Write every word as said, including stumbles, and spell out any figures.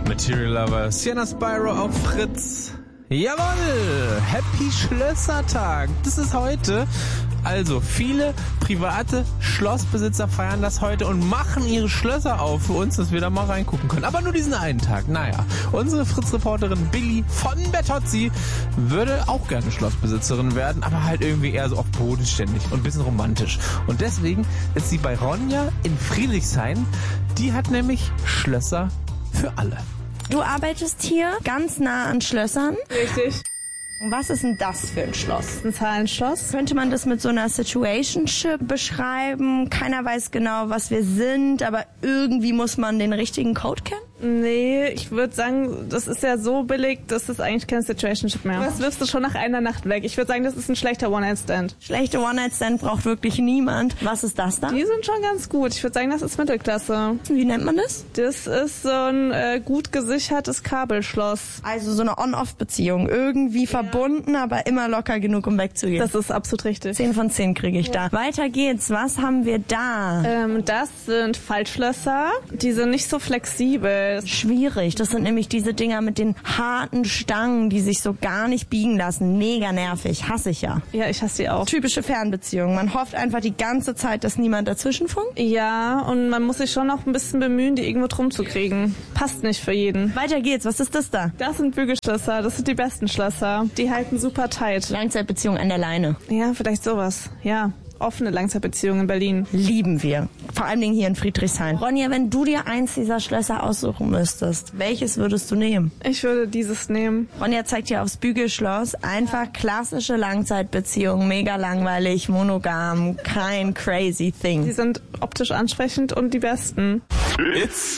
Material Lover, Sienna Spyro auf Fritz. Jawohl, Happy Schlössertag. Das ist heute. Also viele private Schlossbesitzer feiern das heute und machen ihre Schlösser auf für uns, dass wir da mal reingucken können. Aber nur diesen einen Tag. Naja, unsere Fritz-Reporterin Billy von Bertozzi würde auch gerne Schlossbesitzerin werden, aber halt irgendwie eher so auf bodenständig und ein bisschen romantisch. Und deswegen ist sie bei Ronja in Friedrichshain. Die hat nämlich Schlösser für alle. Du arbeitest hier ganz nah an Schlössern. Richtig. Was ist denn das für ein Schloss? Ein Zahlenschloss. Könnte man das mit so einer Situationship beschreiben? Keiner weiß genau, was wir sind, aber irgendwie muss man den richtigen Code kennen? Nee, ich würde sagen, das ist ja so billig, das ist eigentlich keine Situationship mehr. Das wirfst du schon nach einer Nacht weg. Ich würde sagen, das ist ein schlechter One-Night-Stand. Schlechte One-Night-Stand braucht wirklich niemand. Was ist das dann? Die sind schon ganz gut. Ich würde sagen, das ist Mittelklasse. Wie nennt man das? Das ist so ein äh, gut gesichertes Kabelschloss. Also so eine On-Off-Beziehung. Irgendwie ja. verbunden, aber immer locker genug, um wegzugehen. Das ist absolut richtig. Zehn von zehn kriege ich ja. da. Weiter geht's. Was haben wir da? Ähm, das sind Faltschlösser. Die sind nicht so flexibel. Schwierig. Das sind nämlich diese Dinger mit den harten Stangen, die sich so gar nicht biegen lassen. Mega nervig. Hasse ich ja. Ja, ich hasse die auch. Typische Fernbeziehung. Man hofft einfach die ganze Zeit, dass niemand dazwischenfunkt. Ja, und man muss sich schon noch ein bisschen bemühen, die irgendwo drum zu kriegen. Passt nicht für jeden. Weiter geht's. Was ist das da? Das sind Bügelschlösser. Das sind die besten Schlösser. Die halten super tight. Langzeitbeziehung an der Leine. Ja, vielleicht sowas. Ja. Offene Langzeitbeziehung in Berlin. Lieben wir. Vor allen Dingen hier in Friedrichshain. Ronja, wenn du dir eins dieser Schlösser aussuchen müsstest, welches würdest du nehmen? Ich würde dieses nehmen. Ronja zeigt hier aufs Bügelschloss. Einfach klassische Langzeitbeziehung. Mega langweilig, monogam, kein crazy thing. Die sind optisch ansprechend und die besten. It's